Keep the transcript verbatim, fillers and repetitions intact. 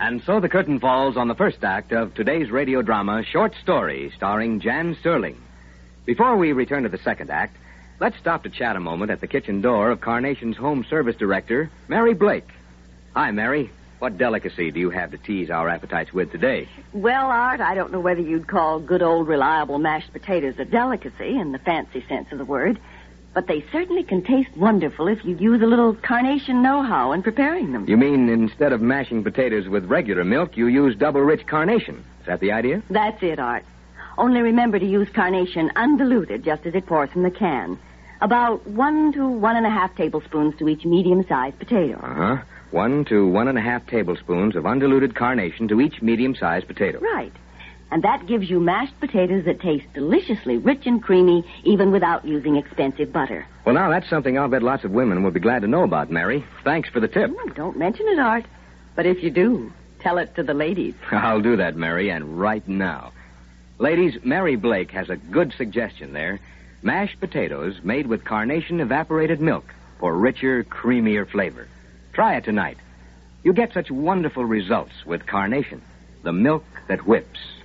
And so the curtain falls on the first act of today's radio drama, Short Story, starring Jan Sterling. Before we return to the second act, let's stop to chat a moment at the kitchen door of Carnation's home service director, Mary Blake. Hi, Mary. What delicacy do you have to tease our appetites with today? Well, Art, I don't know whether you'd call good old reliable mashed potatoes a delicacy in the fancy sense of the word, but they certainly can taste wonderful if you'd use a little Carnation know-how in preparing them. You mean instead of mashing potatoes with regular milk, you use double-rich Carnation? Is that the idea? That's it, Art. Only remember to use Carnation undiluted, just as it pours from the can. About one to one and a half tablespoons to each medium-sized potato. Uh-huh. One to one and a half tablespoons of undiluted Carnation to each medium-sized potato. Right. And that gives you mashed potatoes that taste deliciously rich and creamy, even without using expensive butter. Well, now, that's something I'll bet lots of women will be glad to know about, Mary. Thanks for the tip. Oh, don't mention it, Art. But if you do, tell it to the ladies. I'll do that, Mary, and right now. Ladies, Mary Blake has a good suggestion there. Mashed potatoes made with Carnation evaporated milk for richer, creamier flavor. Try it tonight. You get such wonderful results with Carnation, the milk that whips.